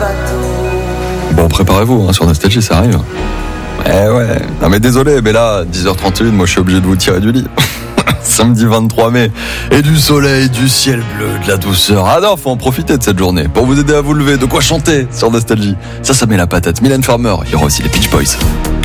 Bon, préparez-vous, sur Nostalgie, ça arrive. Ouais. Non mais désolé, mais là, 10h31, moi je suis obligé de vous tirer du lit. Samedi 23 mai. Et du soleil, du ciel bleu, de la douceur. Ah non, faut en profiter de cette journée. Pour vous aider à vous lever, de quoi chanter sur Nostalgie. Ça met la patate. Mylène Farmer, il y aura aussi les Beach Boys.